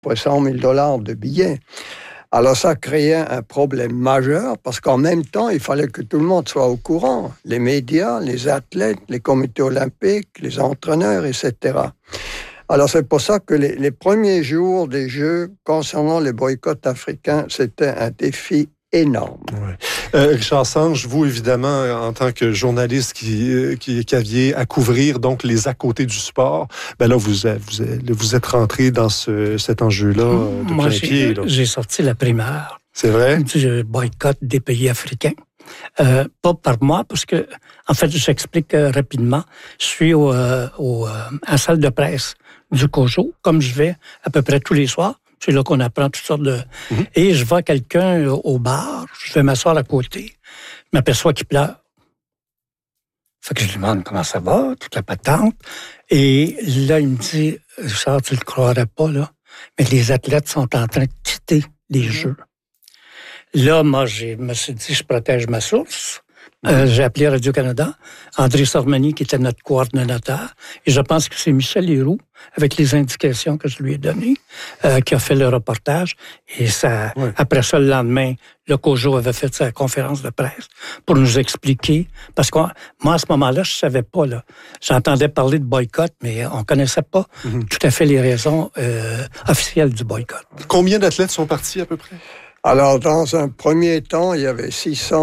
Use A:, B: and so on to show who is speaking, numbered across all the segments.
A: près 100 000 $ de billets. Alors ça créait un problème majeur parce qu'en même temps, il fallait que tout le monde soit au courant. Les médias, les athlètes, les comités olympiques, les entraîneurs, etc. Alors c'est pour ça que les premiers jours des Jeux concernant les boycotts africains, c'était un défi énorme.
B: Ouais. Richard Sanche, vous évidemment, en tant que journaliste qui aviez à couvrir donc les à côté du sport, ben là vous êtes rentré dans cet enjeu-là de plein pied. Là.
C: J'ai sorti la primeur. C'est vrai? Du boycott des pays africains. Pas par moi, parce que, en fait, j'explique rapidement. Je suis à la salle de presse du COJO, comme je vais à peu près tous les soirs. C'est là qu'on apprend toutes sortes de... Et je vois quelqu'un au bar, je vais m'asseoir à côté, je m'aperçois qu'il pleure. Fait que je lui demande comment ça va, toute la patente. Et là, il me dit, Richard, tu le croirais pas, là, mais les athlètes sont en train de quitter les Jeux. Là, moi, je me suis dit, je protège ma source. J'ai appelé Radio-Canada, André Sormani, qui était notre coordonnateur, et je pense que c'est Michel Leroux, avec les indications que je lui ai données, qui a fait le reportage. Et ça, après ça, le lendemain, le COJO avait fait sa conférence de presse pour nous expliquer, parce que moi, à ce moment-là, je savais pas, là. J'entendais parler de boycott, mais on connaissait pas tout à fait les raisons officielles du boycott.
B: Combien d'athlètes sont partis à peu près?
A: Alors, dans un premier temps, il y avait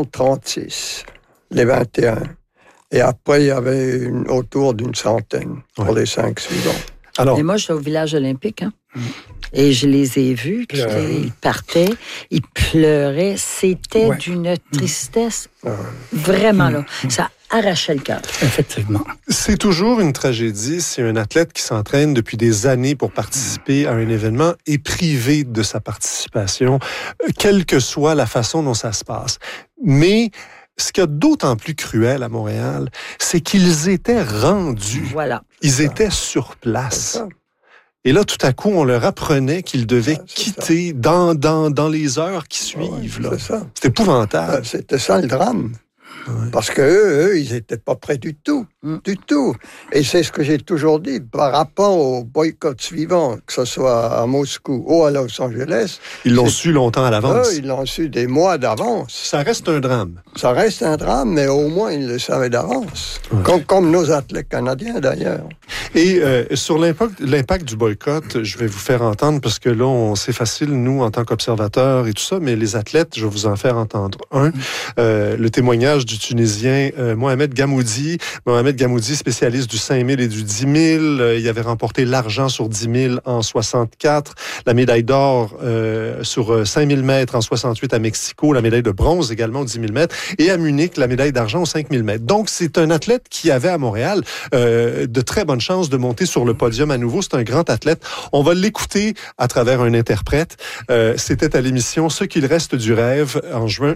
A: 636, les 21. Et après, il y avait autour d'une centaine pour les 5 suivants.
D: Alors, et moi, je suis au village olympique, hein? Et je les ai vus, puis ils partaient, ils pleuraient. C'était d'une tristesse, vraiment, là. Ça arrachait le cœur.
C: Effectivement.
B: C'est toujours une tragédie si un athlète qui s'entraîne depuis des années pour participer à un événement est privé de sa participation, quelle que soit la façon dont ça se passe. Mais ce qu'il y a d'autant plus cruel à Montréal, c'est qu'ils étaient rendus.
D: Voilà.
B: Ils étaient sur place. Et là, tout à coup, on leur apprenait qu'ils devaient quitter dans les heures qui suivent. Là. C'est épouvantable.
A: C'était ça le drame. Parce qu'eux, ils n'étaient pas prêts du tout. Du tout. Et c'est ce que j'ai toujours dit par rapport au boycott suivant, que ce soit à Moscou ou à Los Angeles.
B: Ils l'ont su longtemps à l'avance.
A: Ils l'ont su des mois d'avance.
B: Ça reste un drame.
A: Ça reste un drame, mais au moins ils le savaient d'avance. Comme nos athlètes canadiens, d'ailleurs.
B: Et sur l'impact du boycott, je vais vous faire entendre, parce que là, c'est facile, nous, en tant qu'observateurs et tout ça, mais les athlètes, je vais vous en faire entendre un. Le témoignage du Tunisien Mohamed Gamoudi. Mohamed Gamoudi, spécialiste du 5 000 et du 10 000. Il avait remporté l'argent sur 10 000 en 64, la médaille d'or sur 5 000 mètres en 68 à Mexico, la médaille de bronze également aux 10 000 mètres, et à Munich, la médaille d'argent aux 5 000 mètres. Donc, c'est un athlète qui avait à Montréal de très bonnes chances de monter sur le podium à nouveau. C'est un grand athlète. On va l'écouter à travers un interprète. C'était à l'émission Ce qu'il reste du rêve en juin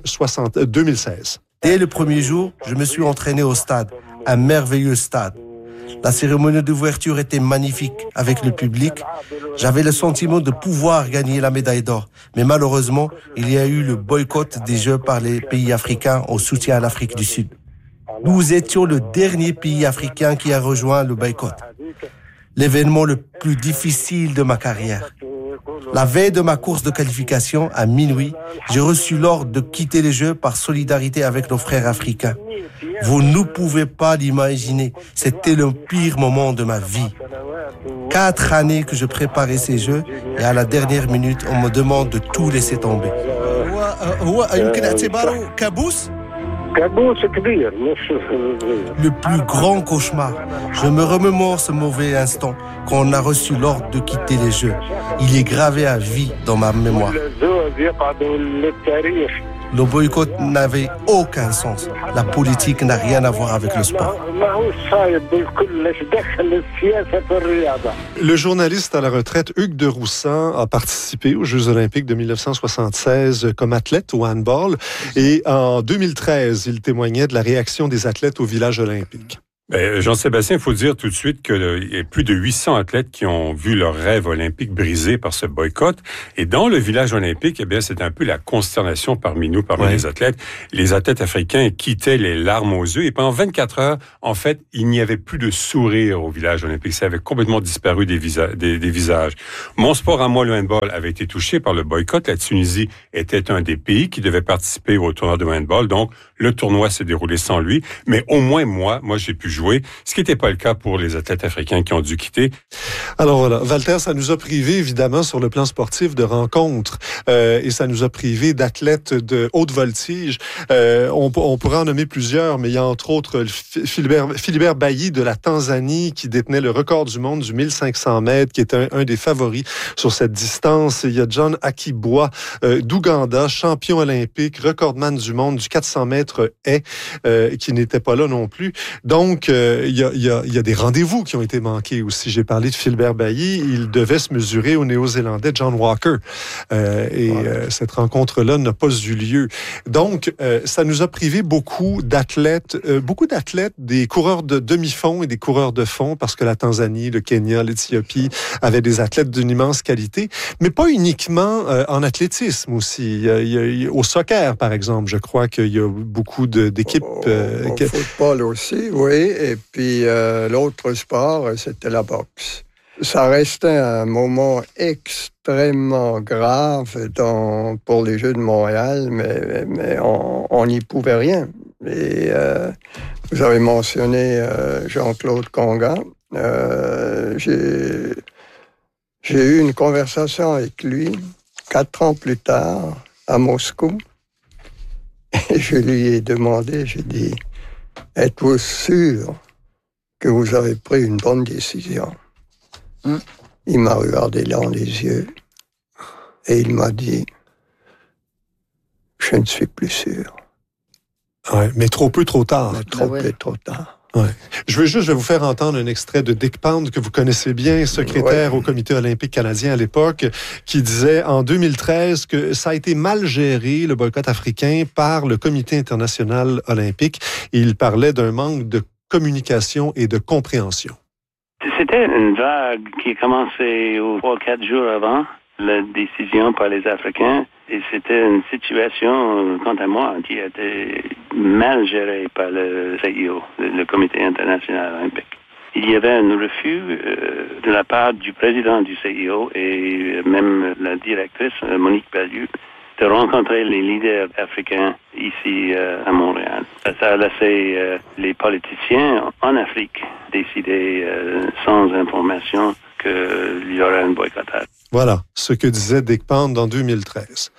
B: 2016.
E: Dès le premier jour, je me suis entraîné au stade, un merveilleux stade. La cérémonie d'ouverture était magnifique avec le public. J'avais le sentiment de pouvoir gagner la médaille d'or. Mais malheureusement, il y a eu le boycott des Jeux par les pays africains au soutien à l'Afrique du Sud. Nous étions le dernier pays africain qui a rejoint le boycott. L'événement le plus difficile de ma carrière. La veille de ma course de qualification, à minuit, j'ai reçu l'ordre de quitter les Jeux par solidarité avec nos frères africains. Vous ne pouvez pas l'imaginer. C'était le pire moment de ma vie. 4 années que je préparais ces Jeux et à la dernière minute, on me demande de tout laisser tomber. Le plus grand cauchemar. Je me remémore ce mauvais instant quand on a reçu l'ordre de quitter les Jeux. Il est gravé à vie dans ma mémoire. Le boycott n'avait aucun sens. La politique n'a rien à voir avec le sport.
B: Le journaliste à la retraite Hugues de Roussan a participé aux Jeux olympiques de 1976 comme athlète au handball. Et en 2013, il témoignait de la réaction des athlètes au village olympique.
F: Jean-Sébastien, il faut dire tout de suite qu'il y a plus de 800 athlètes qui ont vu leur rêve olympique brisé par ce boycott. Et dans le village olympique, c'est un peu la consternation parmi nous, parmi les athlètes. Les athlètes africains quittaient les larmes aux yeux. Et pendant 24 heures, en fait, il n'y avait plus de sourire au village olympique. Ça avait complètement disparu des visages. Mon sport à moi, le handball, avait été touché par le boycott. La Tunisie était un des pays qui devait participer au tournoi de handball. Donc, le tournoi s'est déroulé sans lui. Mais au moins, moi, j'ai pu jouer, ce qui n'était pas le cas pour les athlètes africains qui ont dû quitter.
B: Alors voilà, Walter, ça nous a privé évidemment sur le plan sportif de rencontres et ça nous a privé d'athlètes de haute voltige. On pourrait en nommer plusieurs, mais il y a entre autres Philibert Bailly de la Tanzanie qui détenait le record du monde du 1500 mètres, qui est un des favoris sur cette distance. Il y a John Akibwa d'Ouganda, champion olympique, recordman du monde du 400 mètres haies, qui n'était pas là non plus. Donc, il y a des rendez-vous qui ont été manqués aussi. J'ai parlé de Philibert Bailly. Il devait se mesurer au Néo-Zélandais John Walker. Cette rencontre-là n'a pas eu lieu. Donc, ça nous a privé beaucoup d'athlètes, des coureurs de demi-fond et des coureurs de fond, parce que la Tanzanie, le Kenya, l'Éthiopie avaient des athlètes d'une immense qualité, mais pas uniquement en athlétisme aussi. Au soccer, par exemple, je crois qu'il y a beaucoup d'équipes.
A: Au football aussi, oui. Et puis, l'autre sport, c'était la boxe. Ça restait un moment extrêmement grave pour les Jeux de Montréal, mais on n'y pouvait rien. Et vous avez mentionné Jean-Claude Conga. J'ai eu une conversation avec lui 4 ans plus tard à Moscou. Et je lui ai demandé, j'ai dit, êtes-vous sûr que vous avez pris une bonne décision? Il m'a regardé dans les yeux et il m'a dit, je ne suis plus sûr.
B: Ouais, mais trop peu, trop tard.
A: Mais trop peu, trop tard.
B: Ouais. Je vais vous faire entendre un extrait de Dick Pound, que vous connaissez bien, secrétaire au Comité olympique canadien à l'époque, qui disait en 2013 que ça a été mal géré, le boycott africain, par le Comité international olympique. Et il parlait d'un manque de communication et de compréhension.
G: C'était une vague qui a commencé 3-4 jours avant la décision par les Africains. Et c'était une situation, quant à moi, qui a été mal gérée par le CIO, le Comité international olympique. Il y avait un refus de la part du président du CIO et même la directrice, Monique Bellieu, de rencontrer les leaders africains ici à Montréal. Ça a laissé les politiciens en Afrique décider sans information qu'il y aurait un boycottage.
B: Voilà ce que disait Dick Pound en 2013.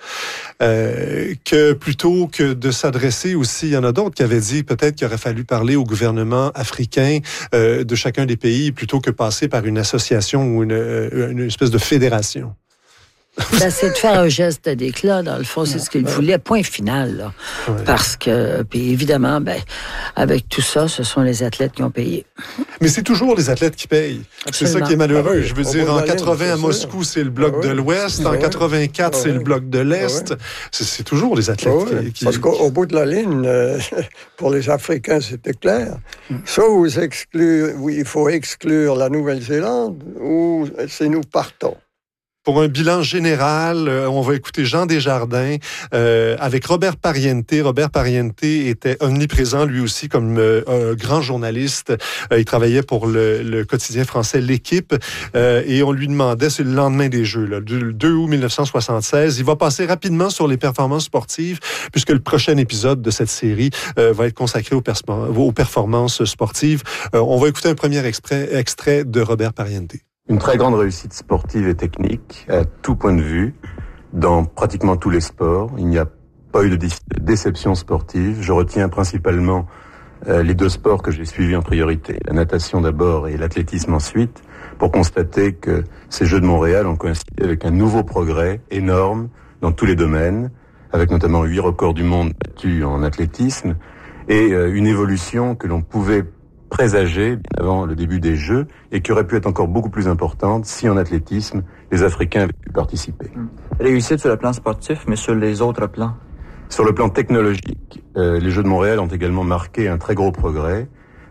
B: Que plutôt que de s'adresser aussi, il y en a d'autres qui avaient dit peut-être qu'il aurait fallu parler au gouvernement africain de chacun des pays plutôt que passer par une association ou une espèce de fédération.
D: C'est de faire un geste d'éclat, dans le fond, c'est ce qu'il voulait, point final. Là. Ouais. Parce que, puis évidemment, avec tout ça, ce sont les athlètes qui ont payé.
B: Mais c'est toujours les athlètes qui payent. Absolument. C'est ça qui est malheureux. Je veux dire, en 80 à Moscou, c'est le bloc de l'Ouest. En 84, c'est le bloc de l'Est. C'est toujours les athlètes qui...
A: Parce qu'au bout de la ligne, pour les Africains, c'était clair. Soit il faut exclure la Nouvelle-Zélande, ou c'est nous partons.
B: Pour un bilan général, on va écouter Jean Desjardins avec Robert Pariente. Robert Pariente était omniprésent lui aussi comme grand journaliste. Il travaillait pour le quotidien français L'Équipe et on lui demandait, c'est le lendemain des Jeux, le 2 août 1976. Il va passer rapidement sur les performances sportives puisque le prochain épisode de cette série va être consacré aux performances sportives. On va écouter un premier extrait de Robert Pariente.
H: Une très grande réussite sportive et technique à tout point de vue, dans pratiquement tous les sports. Il n'y a pas eu de déception sportive. Je retiens principalement les 2 sports que j'ai suivis en priorité, la natation d'abord et l'athlétisme ensuite, pour constater que ces Jeux de Montréal ont coïncidé avec un nouveau progrès énorme dans tous les domaines, avec notamment 8 records du monde battus en athlétisme, et une évolution que l'on pouvait présager bien avant le début des Jeux et qui aurait pu être encore beaucoup plus importante si en athlétisme, les Africains avaient pu participer.
I: Réussite sur le plan sportif, mais sur les autres plans?
H: Sur le plan technologique, les Jeux de Montréal ont également marqué un très gros progrès.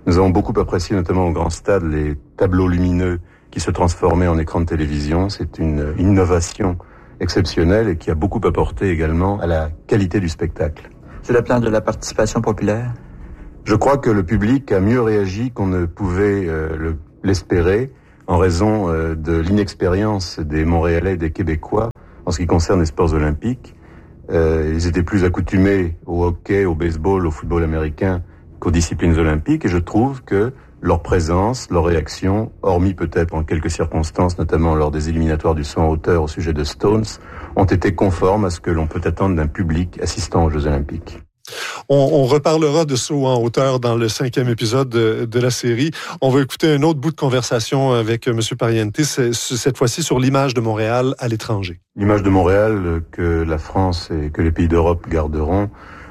H: Nous avons beaucoup apprécié, notamment au grand stade, les tableaux lumineux qui se transformaient en écran de télévision. C'est une innovation exceptionnelle et qui a beaucoup apporté également à la qualité du spectacle.
I: Sur le plan de la participation populaire?
H: Je crois que le public a mieux réagi qu'on ne pouvait l'espérer en raison de l'inexpérience des Montréalais et des Québécois en ce qui concerne les sports olympiques. Ils étaient plus accoutumés au hockey, au baseball, au football américain qu'aux disciplines olympiques et je trouve que leur présence, leur réaction, hormis peut-être en quelques circonstances, notamment lors des éliminatoires du saut en hauteur au sujet de Stones, ont été conformes à ce que l'on peut attendre d'un public assistant aux Jeux olympiques.
B: On reparlera de saut en hauteur dans le 5e épisode de la série. On va écouter un autre bout de conversation avec M. Pariente, cette fois-ci sur l'image de Montréal à l'étranger.
H: L'image de Montréal que la France et que les pays d'Europe garderont,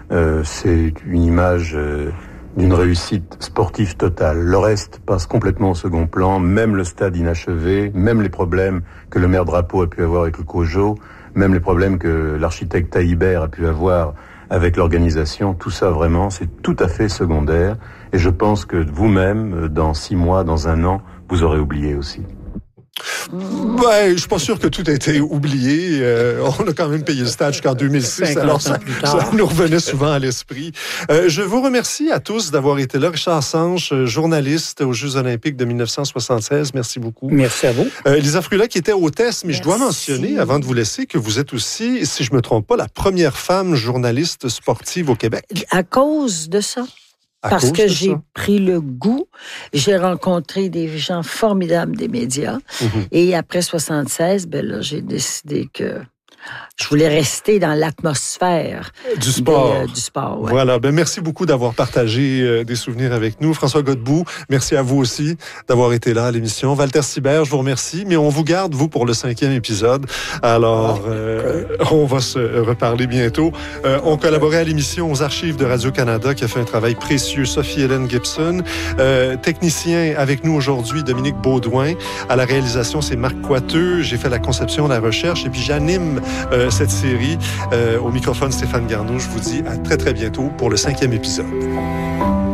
H: c'est une image d'une réussite sportive totale. Le reste passe complètement au second plan, même le stade inachevé, même les problèmes que le maire Drapeau a pu avoir avec le COJO, même les problèmes que l'architecte Taillibert a pu avoir avec l'organisation, tout ça vraiment, c'est tout à fait secondaire. Et je pense que vous-même, dans 6 mois, dans 1 an, vous aurez oublié aussi.
B: Ouais, je suis pas sûr que tout a été oublié. On a quand même payé le stade jusqu'en 2006, alors ça nous revenait souvent à l'esprit. Je vous remercie à tous d'avoir été là. Richard Sanche, journaliste aux Jeux olympiques de 1976, merci beaucoup.
C: Merci à vous.
B: Lisa Frula qui était hôtesse, mais je dois mentionner, avant de vous laisser, que vous êtes aussi, si je me trompe pas, la première femme journaliste sportive au Québec.
D: À cause de ça. Parce que j'ai pris le goût, j'ai rencontré des gens formidables des médias. Et après 76, ben là, j'ai décidé que je voulais rester dans l'atmosphère
B: du sport.
D: Du sport, ouais.
B: Voilà, ben merci beaucoup d'avoir partagé des souvenirs avec nous. François Godbout, merci à vous aussi d'avoir été là à l'émission. Walter Sibert, je vous remercie, mais on vous garde, vous, pour le 5e épisode. Alors, on va se reparler bientôt. On collaborait à l'émission aux archives de Radio-Canada qui a fait un travail précieux, Sophie-Hélène Gibson. Technicien avec nous aujourd'hui, Dominique Baudouin. À la réalisation, c'est Marc Coiteux. J'ai fait la conception, la recherche, et puis j'anime cette série. Au microphone, Stéphane Garneau. Je vous dis à très, très bientôt pour le 5e épisode.